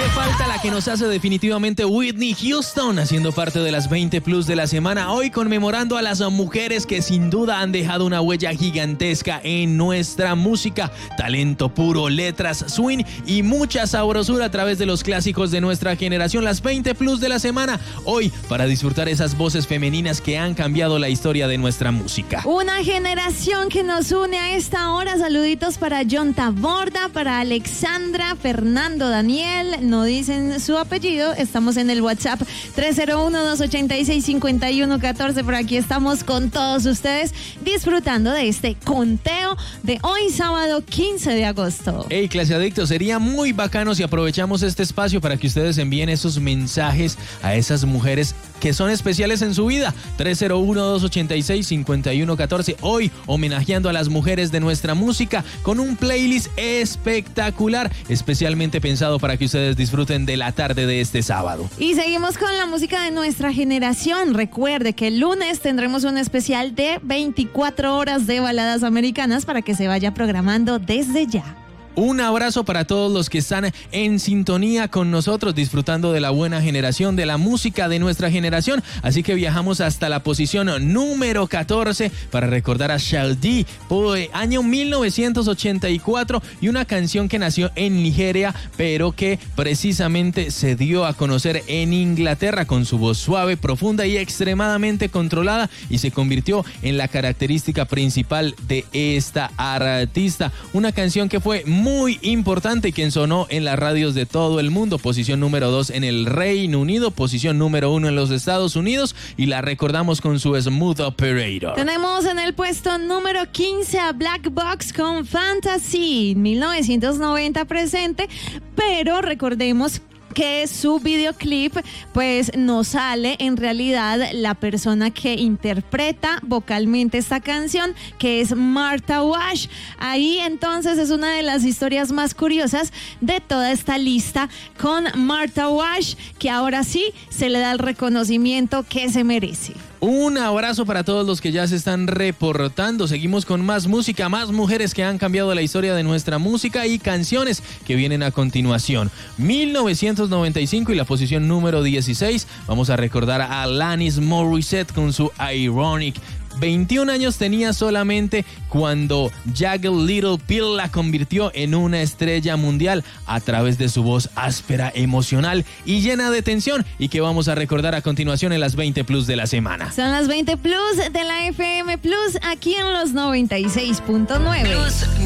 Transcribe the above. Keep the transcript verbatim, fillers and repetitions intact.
falta la que nos hace definitivamente Whitney Houston, haciendo parte de las veinte plus de la semana, hoy conmemorando a las mujeres que sin duda han dejado una huella gigantesca en nuestra música, talento puro, letras, swing y mucha sabrosura a través de los clásicos de nuestra generación, las veinte plus de la semana, hoy para disfrutar esas voces femeninas que han cambiado la historia de nuestra música. Una generación que nos une a esta hora. Saluditos para John Taborda, para Alexandra, Fernando, Daniel, no dicen su apellido, estamos en el WhatsApp tres cero uno, dos ocho seis, cinco uno uno uno cuatro, por aquí estamos con todos ustedes disfrutando de este conteo de hoy sábado quince de agosto. Hey, clase adictos, sería muy bacano si aprovechamos este espacio para que ustedes envíen esos mensajes a esas mujeres que son especiales en su vida. tres cero uno, dos ocho seis, cinco uno uno cuatro, hoy homenajeando a las mujeres de nuestra música con un playlist espectacular, especialmente pensado para que ustedes disfruten de la tarde de este sábado. Y seguimos con la música de nuestra generación. Recuerde que el lunes tendremos un especial de veinticuatro horas de baladas americanas para que se vaya programando desde ya. Un abrazo para todos los que están en sintonía con nosotros, disfrutando de la buena generación, de la música de nuestra generación. Así que viajamos hasta la posición número catorce para recordar a Sade, año mil novecientos ochenta y cuatro, y una canción que nació en Nigeria, pero que precisamente se dio a conocer en Inglaterra con su voz suave, profunda y extremadamente controlada, y se convirtió en la característica principal de esta artista. Una canción que fue muy muy importante, quien sonó en las radios de todo el mundo. Posición número dos en el Reino Unido, posición número uno en los Estados Unidos, y la recordamos con su Smooth Operator. Tenemos en el puesto número quince a Black Box con Fantasy, mil novecientos noventa presente, pero recordemos que su videoclip pues no sale en realidad la persona que interpreta vocalmente esta canción, que es Martha Wash. Ahí entonces es una de las historias más curiosas de toda esta lista con Martha Wash, que ahora sí se le da el reconocimiento que se merece. Un abrazo para todos los que ya se están reportando. Seguimos con más música, más mujeres que han cambiado la historia de nuestra música y canciones que vienen a continuación. mil novecientos noventa y cinco y la posición número dieciséis. Vamos a recordar a Alanis Morissette con su Ironic. veintiún años tenía solamente cuando Jagged Little Pill la convirtió en una estrella mundial a través de su voz áspera, emocional y llena de tensión, y que vamos a recordar a continuación en las veinte plus de la semana. Son las veinte plus de la F M Plus aquí en los noventa y seis punto nueve.